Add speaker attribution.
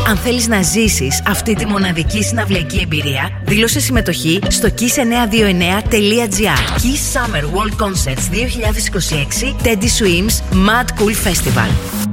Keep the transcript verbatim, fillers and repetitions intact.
Speaker 1: Αν θέλεις να ζήσεις αυτή τη μοναδική συναυλιακή εμπειρία, δήλωσε συμμετοχή στο kiss εννιακόσια είκοσι εννέα τελεία gr. Kiss Summer World Concerts δύο χιλιάδες είκοσι έξι Teddy Swims Mad Cool Festival.